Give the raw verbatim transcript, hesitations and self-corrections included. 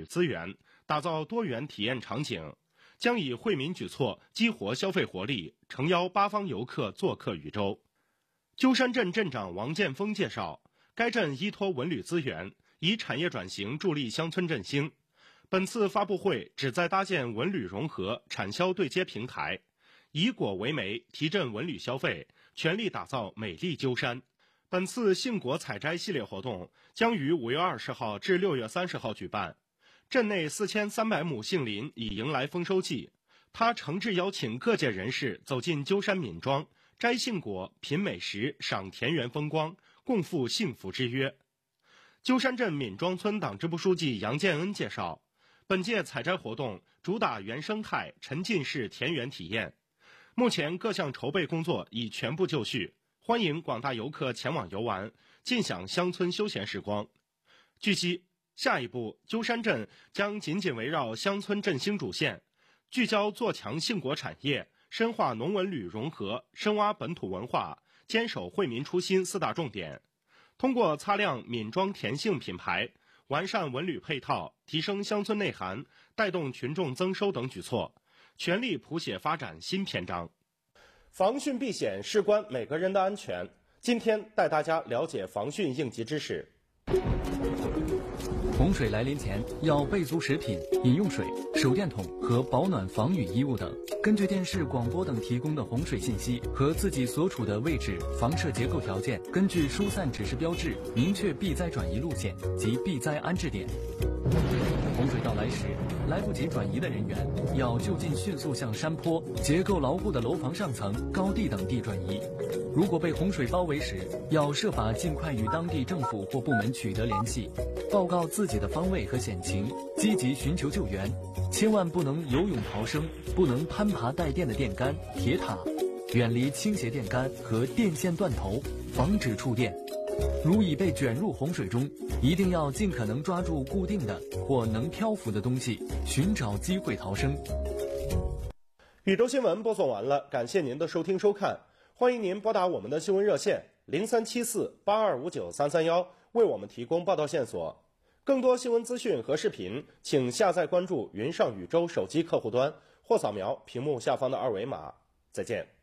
旅资源，打造多元体验场景，将以惠民举措激活消费活力，诚邀八方游客做客禹州。鸠山镇镇长王建峰介绍，该镇依托文旅资源，以产业转型助力乡村振兴。本次发布会旨在搭建文旅融合、产销对接平台，以果为媒，提振文旅消费，全力打造美丽鸠山。本次杏果采摘系列活动将于五月二十号至六月三十号举办。镇内四千三百亩杏林已迎来丰收季，他诚挚邀请各界人士走进鸠山闽庄，摘杏果、品美食、赏田园风光，共赴幸福之约。鸠山镇闽庄村党支部书记杨建恩介绍，本届采摘活动主打原生态沉浸式田园体验，目前各项筹备工作已全部就绪，欢迎广大游客前往游玩，尽享乡村休闲时光。据悉，下一步鸠山镇将紧紧围绕乡村振兴主线，聚焦做强杏果产业，深化农文旅融合，深挖本土文化，坚守惠民初心四大重点，通过擦亮闽庄甜杏品牌，完善文旅配套，提升乡村内涵，带动群众增收等举措，全力谱写发展新篇章。防汛避险事关每个人的安全，今天带大家了解防汛应急知识。 洪水来临前要备足食品、饮用水、手电筒和保暖防雨衣物等。根据电视、广播等提供的洪水信息和自己所处的位置、房舍结构条件，根据疏散指示标志，明确避灾转移路线及避灾安置点。洪水到来时，来不及转移的人员要就近迅速向山坡、结构牢固的楼房上层、高地等地转移。如果被洪水包围时，要设法尽快与当地政府或部门取得联系，报告自己的方位和险情，积极寻求救援。千万不能游泳逃生，不能攀爬带电的电杆、铁塔，远离倾斜电杆和电线断头，防止触电。如已被卷入洪水中，一定要尽可能抓住固定的或能漂浮的东西，寻找机会逃生。 禹州新闻播送完了，感谢您的收听收看，欢迎您拨打我们的新闻热线零三七四八二五九三三一，为我们提供报道线索。更多新闻资讯和视频，请下载关注云上禹州手机客户端，或扫描屏幕下方的二维码。再见。